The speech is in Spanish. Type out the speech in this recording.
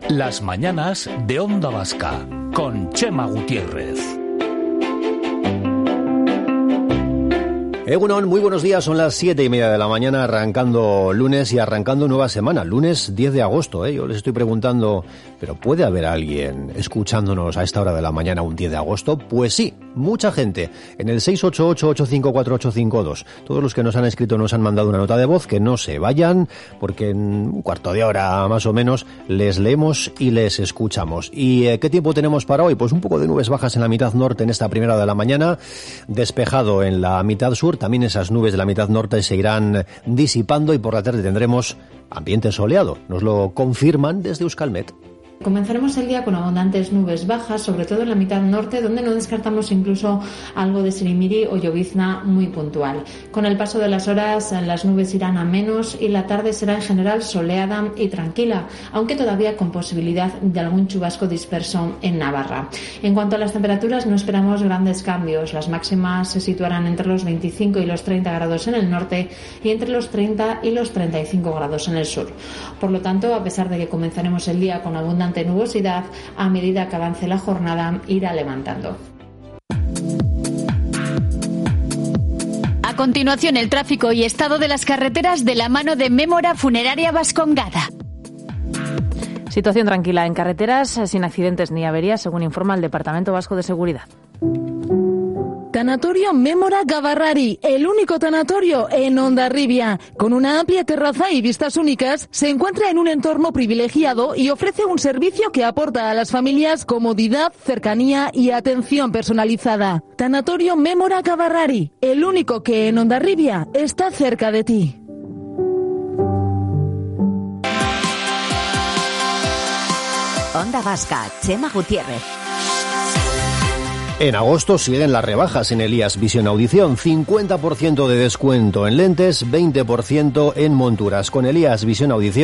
Las mañanas de Onda Vasca con Chema Gutiérrez. Egunon, muy buenos días, son las 7:30 de la mañana, arrancando lunes y arrancando nueva semana, lunes 10 de agosto. Yo les estoy preguntando, ¿pero puede haber alguien escuchándonos a esta hora de la mañana un 10 de agosto? Pues sí, mucha gente, en el 688-854-852. Todos los que nos han escrito nos han mandado una nota de voz, que no se vayan, porque en un cuarto de hora más o menos les leemos y les escuchamos. ¿Y qué tiempo tenemos para hoy? Pues un poco de nubes bajas en la mitad norte en esta primera hora de la mañana, despejado en la mitad sur. También esas nubes de la mitad norte se irán disipando y por la tarde tendremos ambiente soleado. Nos lo confirman desde Euskalmet. Comenzaremos el día con abundantes nubes bajas, sobre todo en la mitad norte, donde no descartamos incluso algo de sirimiri o llovizna muy puntual. Con el paso de las horas, las nubes irán a menos y la tarde será en general soleada y tranquila, aunque todavía con posibilidad de algún chubasco disperso en Navarra. En cuanto a las temperaturas, no esperamos grandes cambios. Las máximas se situarán entre los 25 y los 30 grados en el norte y entre los 30 y los 35 grados en el sur. Por lo tanto, a pesar de que comenzaremos el día con abundante nubosidad, a medida que avance la jornada irá levantando. A continuación, el tráfico y estado de las carreteras de la mano de Mémora Funeraria Bascongada. Situación tranquila en carreteras, sin accidentes ni averías, según informa el Departamento Vasco de Seguridad. Tanatorio Mémora Gavarrari, el único tanatorio en Hondarribia. Con una amplia terraza y vistas únicas, se encuentra en un entorno privilegiado y ofrece un servicio que aporta a las familias comodidad, cercanía y atención personalizada. Tanatorio Mémora Gavarrari, el único que en Hondarribia está cerca de ti. Onda Vasca, Chema Gutiérrez. En agosto siguen las rebajas en Elías Visión Audición, 50% de descuento en lentes, 20% en monturas. Con Elías Visión Audición